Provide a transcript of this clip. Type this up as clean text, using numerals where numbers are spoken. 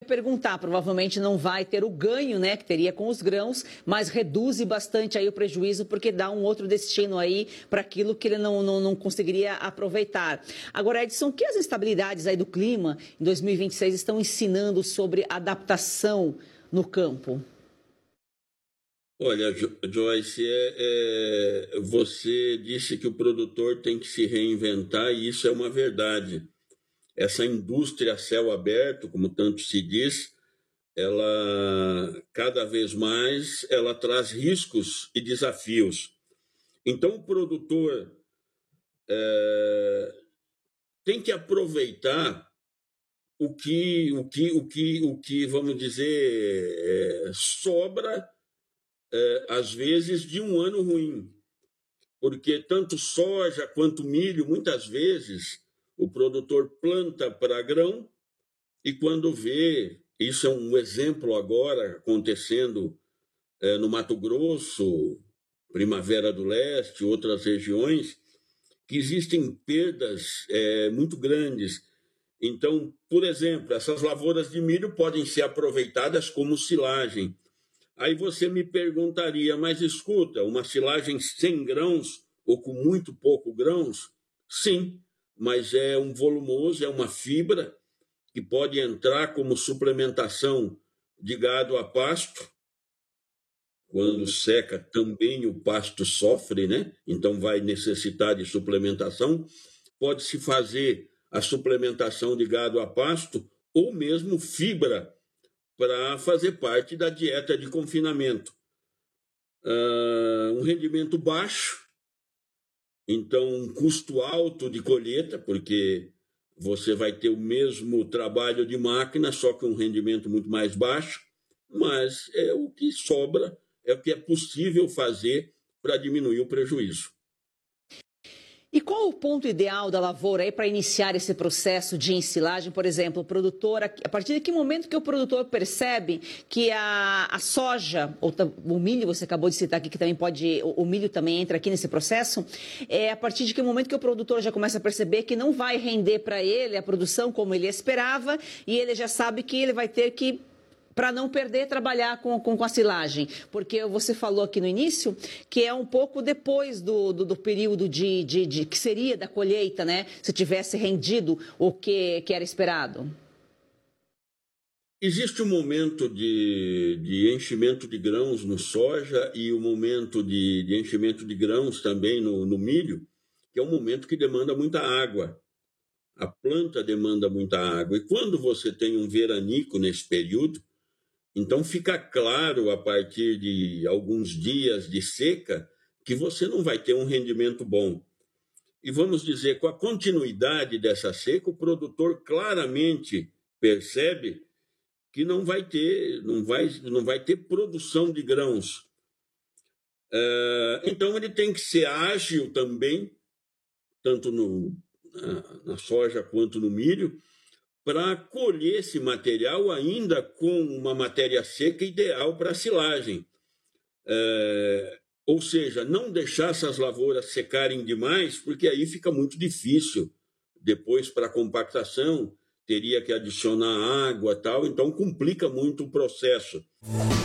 perguntar, provavelmente não vai ter o ganho, né, que teria com os grãos, mas reduz bastante aí o prejuízo, porque dá um outro destino aí para aquilo que ele não conseguiria aproveitar. Agora, Edson, o que as instabilidades aí do clima em 2026 estão ensinando sobre adaptação no campo? Olha, Joyce, você disse que o produtor tem que se reinventar e isso é uma verdade. Essa indústria a céu aberto, como tanto se diz, ela cada vez mais ela traz riscos e desafios. Então o produtor tem que aproveitar o que vamos dizer sobra às vezes de um ano ruim, porque tanto soja quanto milho muitas vezes o produtor planta para grão e quando vê, isso é um exemplo agora acontecendo no Mato Grosso, Primavera do Leste, outras regiões, que existem perdas muito grandes. Então, por exemplo, essas lavouras de milho podem ser aproveitadas como silagem. Aí você me perguntaria, mas escuta, uma silagem sem grãos ou com muito pouco grãos? Sim, mas é um volumoso, é uma fibra que pode entrar como suplementação de gado a pasto. Quando seca, também o pasto sofre, né? Então vai necessitar de suplementação. Pode-se fazer a suplementação de gado a pasto ou mesmo fibra para fazer parte da dieta de confinamento. Um rendimento baixo, então um custo alto de colheita, porque você vai ter o mesmo trabalho de máquina, só que um rendimento muito mais baixo, mas é o que sobra, é o que é possível fazer para diminuir o prejuízo. E qual o ponto ideal da lavoura aí para iniciar esse processo de ensilagem? Por exemplo, o produtor, a partir de que momento que o produtor percebe que a soja, ou o milho, você acabou de citar aqui, que também pode, o milho também entra aqui nesse processo, a partir de que momento que o produtor já começa a perceber que não vai render para ele a produção como ele esperava e ele já sabe que ele vai ter que, para não perder, trabalhar com a silagem, porque você falou aqui no início que é um pouco depois do período que seria da colheita, né? Se tivesse rendido o que era esperado. Existe um momento de enchimento de grãos no soja e o momento de enchimento de grãos também no milho, que é um momento que demanda muita água. A planta demanda muita água. E quando você tem um veranico nesse período, então fica claro, a partir de alguns dias de seca, que você não vai ter um rendimento bom. E vamos dizer, com a continuidade dessa seca, o produtor claramente percebe que não vai ter produção de grãos. Então ele tem que ser ágil também, tanto na soja quanto no milho, para colher esse material ainda com uma matéria seca ideal para a silagem. Ou seja, não deixar essas lavouras secarem demais, porque aí fica muito difícil depois para a compactação, teria que adicionar água e tal, então complica muito o processo.